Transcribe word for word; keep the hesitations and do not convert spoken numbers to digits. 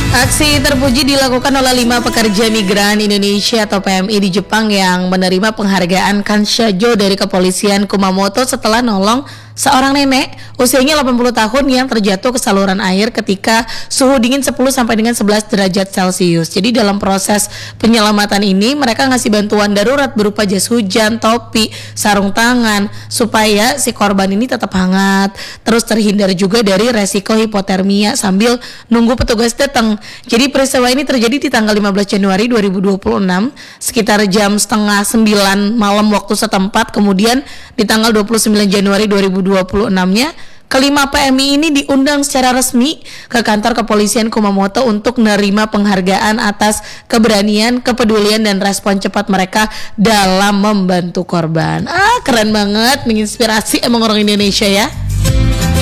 Aksi terpuji dilakukan oleh lima pekerja migran Indonesia atau P M I di Jepang yang menerima penghargaan Kanshajo dari kepolisian Kumamoto setelah nolong seorang nenek usianya delapan puluh tahun yang terjatuh ke saluran air ketika suhu dingin sepuluh sampai dengan sebelas derajat Celcius. Jadi dalam proses penyelamatan ini mereka ngasih bantuan darurat berupa jas hujan, topi, sarung tangan supaya si korban ini tetap hangat, terus terhindar juga dari resiko hipotermia sambil nunggu petugas datang. Jadi peristiwa ini terjadi di tanggal lima belas Januari dua ribu dua puluh enam sekitar jam setengah sembilan malam waktu setempat. Kemudian di tanggal dua puluh sembilan Januari dua ribu dua puluh enam-nya kelima P M I ini diundang secara resmi ke kantor kepolisian Kumamoto untuk menerima penghargaan atas keberanian, kepedulian dan respon cepat mereka dalam membantu korban. Ah, keren banget, menginspirasi emang orang Indonesia ya.